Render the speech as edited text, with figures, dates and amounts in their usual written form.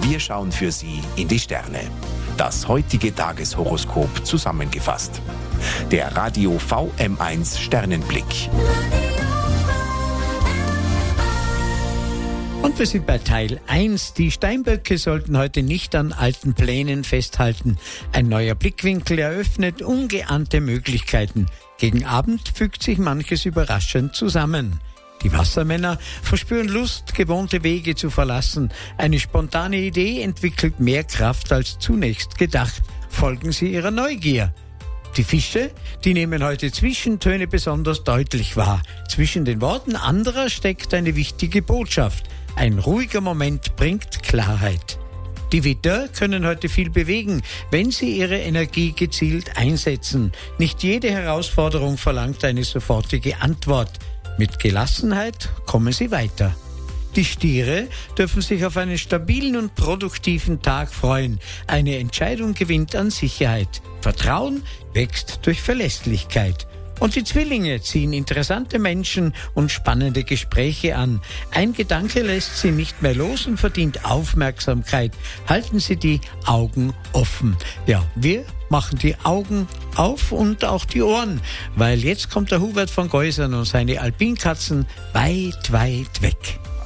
Wir schauen für Sie in die Sterne. Das heutige Tageshoroskop zusammengefasst. Der Radio VM1 Sternenblick. Und wir sind bei Teil 1. Die Steinböcke sollten heute nicht an alten Plänen festhalten. Ein neuer Blickwinkel eröffnet ungeahnte Möglichkeiten. Gegen Abend fügt sich manches überraschend zusammen. Die Wassermänner verspüren Lust, gewohnte Wege zu verlassen. Eine spontane Idee entwickelt mehr Kraft als zunächst gedacht. Folgen Sie ihrer Neugier. Die Fische, die nehmen heute Zwischentöne besonders deutlich wahr. Zwischen den Worten anderer steckt eine wichtige Botschaft. Ein ruhiger Moment bringt Klarheit. Die Widder können heute viel bewegen, wenn sie ihre Energie gezielt einsetzen. Nicht jede Herausforderung verlangt eine sofortige Antwort. Mit Gelassenheit kommen sie weiter. Die Stiere dürfen sich auf einen stabilen und produktiven Tag freuen. Eine Entscheidung gewinnt an Sicherheit. Vertrauen wächst durch Verlässlichkeit. Und die Zwillinge ziehen interessante Menschen und spannende Gespräche an. Ein Gedanke lässt sie nicht mehr los und verdient Aufmerksamkeit. Halten Sie die Augen offen. Ja, wir machen die Augen auf und auch die Ohren, weil jetzt kommt der Hubert von Geusern und seine Alpinkatzen weit, weit weg.